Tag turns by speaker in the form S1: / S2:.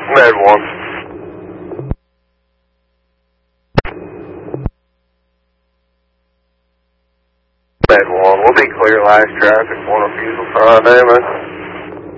S1: Med 1. Med 1, we'll be clear last traffic, 1 refusal, damage.